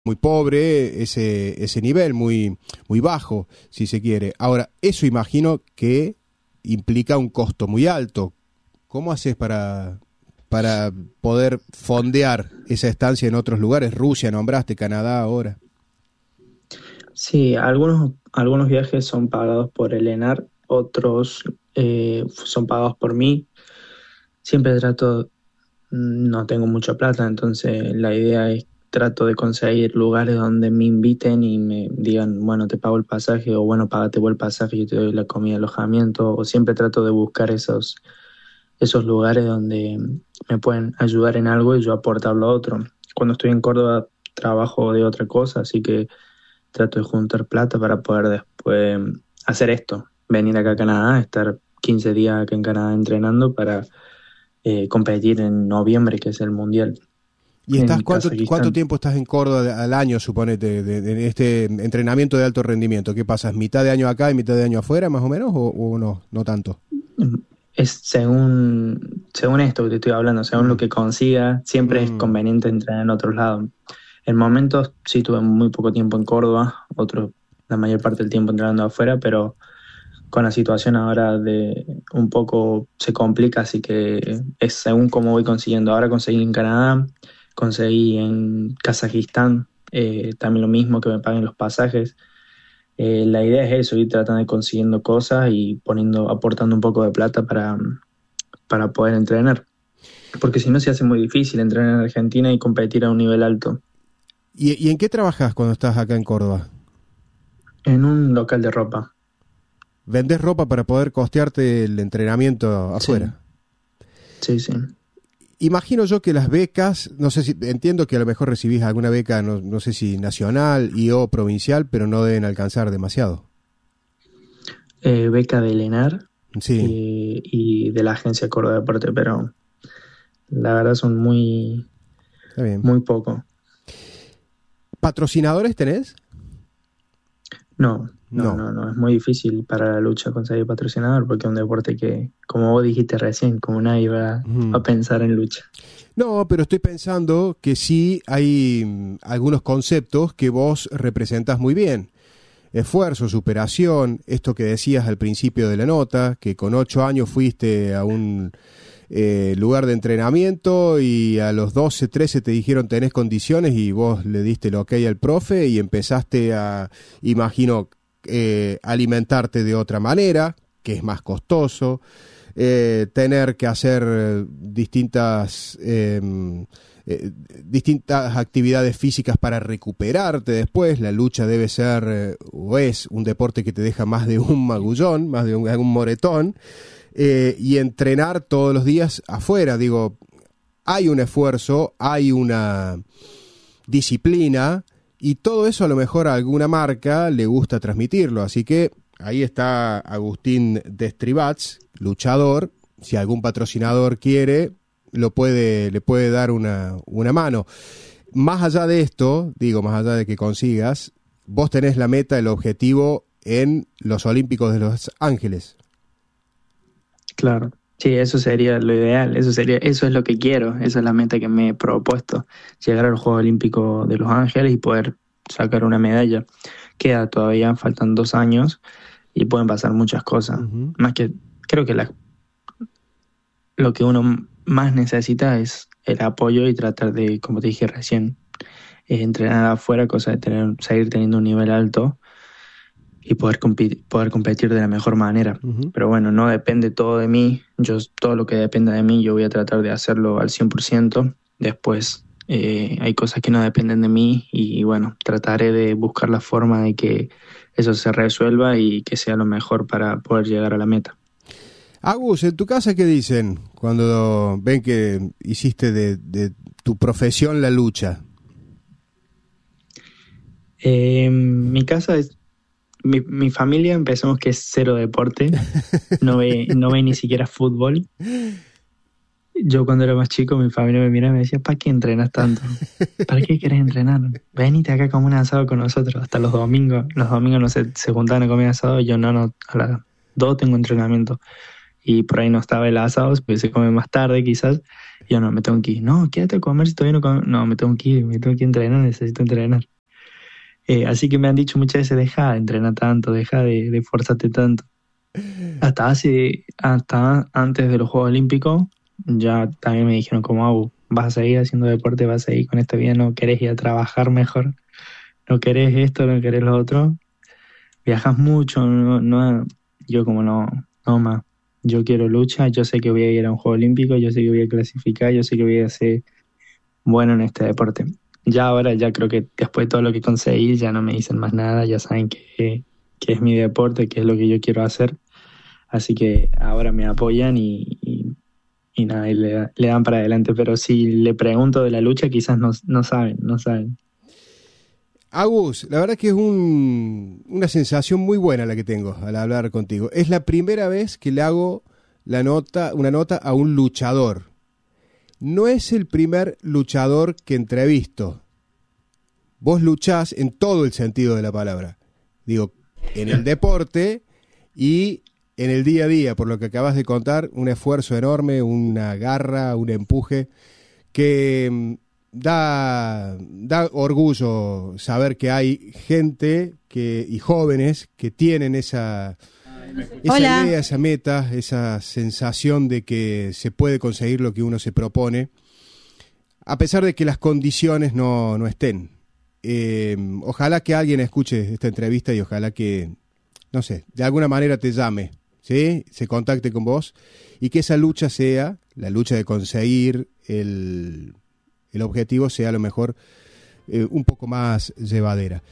muy pobre, ese nivel muy, muy bajo, si se quiere. Ahora, eso imagino que implica un costo muy alto. ¿Cómo haces para poder fondear esa estancia en otros lugares? Rusia, nombraste, Canadá ahora. Sí, algunos viajes son pagados por el ENAR, otros son pagados por mí. Siempre no tengo mucha plata, entonces la idea es trato de conseguir lugares donde me inviten y me digan, bueno, te pago el pasaje, o bueno, págate vos el pasaje y yo te doy la comida y alojamiento, o siempre trato de buscar esos lugares donde me pueden ayudar en algo y yo aportar lo otro. Cuando estoy en Córdoba trabajo de otra cosa, así que trato de juntar plata para poder después hacer esto, venir acá a Canadá, estar 15 días acá en Canadá entrenando para competir en noviembre, que es el Mundial ¿Y estás en cuánto Kazajistán. tiempo estás en Córdoba al año, suponete, de este entrenamiento de alto rendimiento? ¿Qué pasas? ¿Mitad de año acá y mitad de año afuera, más o menos? ¿O no, no tanto? Es según esto que te estoy hablando, según lo Mm, que consiga, siempre es mm. conveniente entrenar en otros lados. En momentos sí tuve muy poco tiempo en Córdoba, la mayor parte del tiempo entrenando afuera, pero con la situación ahora de un poco se complica, así que es según cómo voy consiguiendo. Ahora conseguí en Canadá, conseguí en Kazajistán, también lo mismo, que me paguen los pasajes. La idea es eso, ir tratando de consiguiendo cosas y aportando un poco de plata para poder entrenar. Porque si no se hace muy difícil entrenar en Argentina y competir a un nivel alto. ¿Y en qué trabajas cuando estás acá en Córdoba? En un local de ropa. ¿Vendés ropa para poder costearte el entrenamiento Sí, afuera? sí, sí. Imagino yo que las becas, no sé si, entiendo que a lo mejor recibís alguna beca, no sé si nacional y o provincial, pero no deben alcanzar demasiado. Beca de Lenar Sí, y de la agencia Córdoba Deporte, pero la verdad son está bien. muy poco. ¿Patrocinadores tenés? No, no, No. no, no. Es muy difícil para la lucha conseguir patrocinador porque es un deporte que, como vos dijiste recién, como nadie va a Ujú. pensar en lucha. No, pero estoy pensando que sí hay algunos conceptos que vos representás muy bien. Esfuerzo, superación, esto que decías al principio de la nota, que con 8 años fuiste a un lugar de entrenamiento y a los 12, 13 te dijeron tenés condiciones y vos le diste el ok al profe y empezaste a, imagino, alimentarte de otra manera, que es más costoso, tener que hacer distintas actividades físicas para recuperarte después. La lucha debe ser o es un deporte que te deja más de un magullón, más de algún moretón, y entrenar todos los días afuera. Digo, hay un esfuerzo, hay una disciplina y todo eso a lo mejor a alguna marca le gusta transmitirlo. Así que ahí está Agustín Destribats, luchador. Si algún patrocinador quiere, le puede dar una mano. Más allá de esto, digo, más allá de que consigas, vos tenés la meta, el objetivo en los Olímpicos de Los Ángeles. Claro. Sí, eso sería lo ideal, eso es lo que quiero, esa es la meta que me he propuesto, llegar a los Juegos Olímpicos de Los Ángeles y poder sacar una medalla. Queda todavía, faltan 2 años y pueden pasar muchas cosas. Ujú. Más que, creo que lo que uno más necesita es el apoyo y tratar de, como te dije recién, entrenar afuera, cosa de seguir teniendo un nivel alto y poder competir de la mejor manera. Ujú. Pero bueno, no depende todo de mí. Todo lo que dependa de mí, yo voy a tratar de hacerlo al 100%. Después hay cosas que no dependen de mí y bueno, trataré de buscar la forma de que eso se resuelva y que sea lo mejor para poder llegar a la meta. Agus, ¿en tu casa qué dicen cuando ven que hiciste de tu profesión la lucha? Mi casa es, mi familia, empezamos que es cero deporte, no ve ni siquiera fútbol. Yo cuando era más chico, mi familia me miraba y me decía, ¿para qué entrenas tanto? ¿Para qué querés entrenar? Venite acá a comer un asado con nosotros, hasta los domingos. Los domingos no se juntaban a comer asado y yo no, a las 2 tengo entrenamiento. Y por ahí no estaba el asado, pues se come más tarde quizás. Y yo no, me tengo que ir. No, quédate a comer si todavía no comes. No, me tengo que ir a entrenar, necesito entrenar. Así que me han dicho muchas veces, deja de entrenar tanto, deja de esforzarte tanto. Hasta antes de los Juegos Olímpicos, ya también me dijeron como, vas a seguir haciendo deporte, vas a seguir con esta vida, no querés ir a trabajar mejor, no querés esto, no querés lo otro, viajas mucho, yo como no más, yo quiero lucha, yo sé que voy a ir a un Juego Olímpico, yo sé que voy a clasificar, yo sé que voy a ser bueno en este deporte. Ya ahora, ya creo que después de todo lo que conseguí, ya no me dicen más nada, ya saben que es mi deporte, que es lo que yo quiero hacer. Así que ahora me apoyan y nada, y le dan para adelante. Pero si le pregunto de la lucha, quizás no saben. Agus, la verdad que es una sensación muy buena la que tengo al hablar contigo. Es la primera vez que le hago una nota a un luchador. No es el primer luchador que entrevisto. Vos luchás en todo el sentido de la palabra. Digo, en el deporte y en el día a día, por lo que acabas de contar, un esfuerzo enorme, una garra, un empuje que da orgullo saber que hay gente y jóvenes que tienen esa idea, esa meta, esa sensación de que se puede conseguir lo que uno se propone, a pesar de que las condiciones no estén. Ojalá que alguien escuche esta entrevista y ojalá que, no sé, de alguna manera te llame, ¿sí? Se contacte con vos y que esa lucha sea, la lucha de conseguir el objetivo sea a lo mejor un poco más llevadera.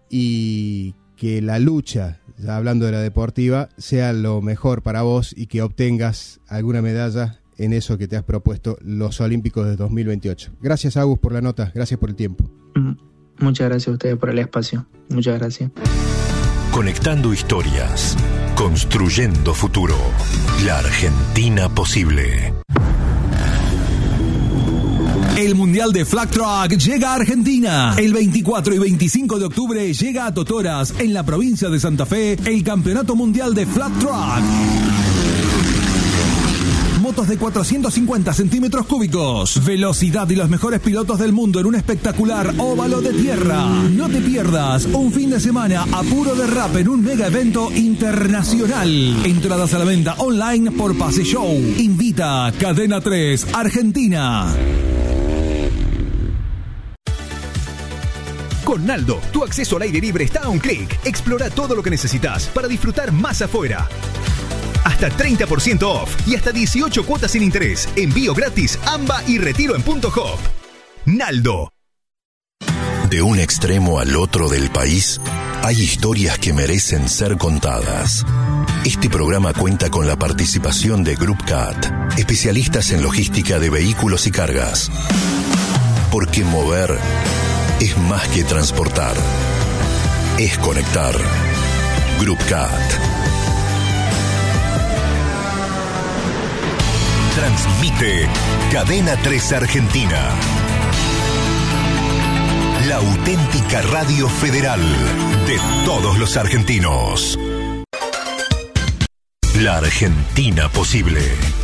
Y que la lucha, ya hablando de la deportiva, sea lo mejor para vos y que obtengas alguna medalla en eso que te has propuesto, los Olímpicos de 2028. Gracias, Agus, por la nota. Gracias por el tiempo. Muchas gracias a ustedes por el espacio. Muchas gracias. Conectando historias, construyendo futuro. La Argentina posible. El Mundial de Flag Track llega a Argentina. El 24 y 25 de octubre llega a Totoras, en la provincia de Santa Fe, el Campeonato Mundial de Flag Track. Motos de 450 centímetros cúbicos, velocidad y los mejores pilotos del mundo en un espectacular óvalo de tierra. No te pierdas un fin de semana a puro derrape en un mega evento internacional. Entradas a la venta online por Pase Show. Invita Cadena 3 Argentina. Con Naldo, tu acceso al aire libre está a un clic. Explora todo lo que necesitas para disfrutar más afuera. Hasta 30% off y hasta 18 cuotas sin interés. Envío gratis, AMBA y retiro en Punto Hop. Naldo. De un extremo al otro del país, hay historias que merecen ser contadas. Este programa cuenta con la participación de Group CAT, especialistas en logística de vehículos y cargas. Porque mover es más que transportar, es conectar. Group CAT. Transmite Cadena 3 Argentina. La auténtica radio federal de todos los argentinos. La Argentina posible.